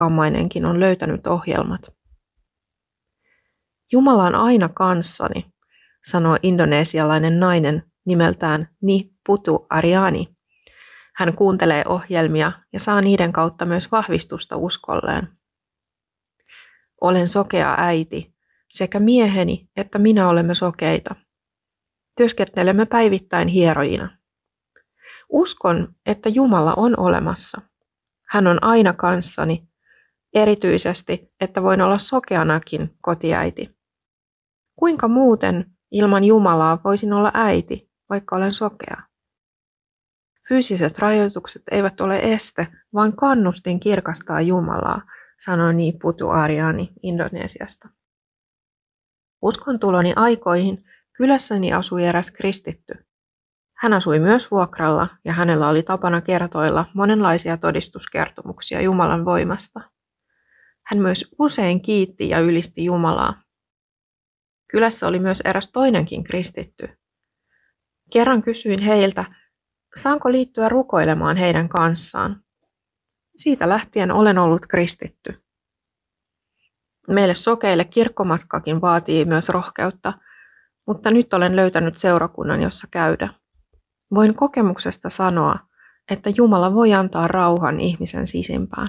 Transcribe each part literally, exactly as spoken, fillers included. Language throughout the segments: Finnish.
vammainenkin on löytänyt ohjelmat. Jumala on aina kanssani, sanoo indonesialainen nainen nimeltään Ni Putu Ariani. Hän kuuntelee ohjelmia ja saa niiden kautta myös vahvistusta uskolleen. Olen sokea äiti, sekä mieheni että minä olemme sokeita. Työskentelemme päivittäin hierojina. Uskon, että Jumala on olemassa. Hän on aina kanssani, erityisesti, että voin olla sokeanakin kotiäiti. Kuinka muuten ilman Jumalaa voisin olla äiti, vaikka olen sokea? Fyysiset rajoitukset eivät ole este, vaan kannustin kirkastaa Jumalaa, sanoi Ni Putu Ariani Indonesiasta. Uskontuloni aikoihin kylässäni asui eräs kristitty. Hän asui myös vuokralla ja hänellä oli tapana kertoilla monenlaisia todistuskertomuksia Jumalan voimasta. Hän myös usein kiitti ja ylisti Jumalaa. Kylässä oli myös eräs toinenkin kristitty. Kerran kysyin heiltä, saanko liittyä rukoilemaan heidän kanssaan. Siitä lähtien olen ollut kristitty. Meille sokeille kirkkomatkakin vaatii myös rohkeutta, mutta nyt olen löytänyt seurakunnan, jossa käydä. Voin kokemuksesta sanoa, että Jumala voi antaa rauhan ihmisen sisimpään.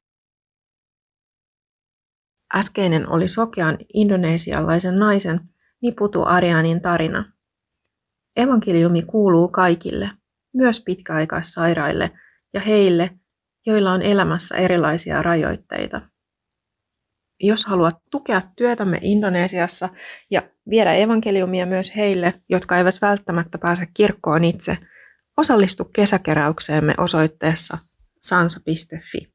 Äskeinen oli sokean indonesialaisen naisen Ni Putu Arianin tarina. Evankeliumi kuuluu kaikille, myös pitkäaikaissairaille ja heille, joilla on elämässä erilaisia rajoitteita. Jos haluat tukea työtämme Indonesiassa ja viedä evankeliumia myös heille, jotka eivät välttämättä pääse kirkkoon itse, osallistu kesäkeräykseemme osoitteessa sansa piste fi.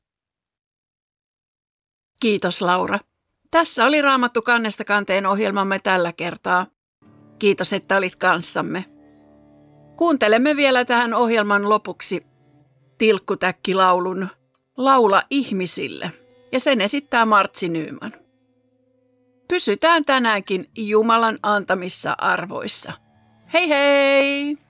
Kiitos Laura. Tässä oli Raamattu kannesta kanteen ohjelmamme tällä kertaa. Kiitos, että olit kanssamme. Kuuntelemme vielä tähän ohjelman lopuksi tilkkutäkkilaulun Laula ihmisille, ja sen esittää Martsi Nyman. Pysytään tänäänkin Jumalan antamissa arvoissa. Hei hei!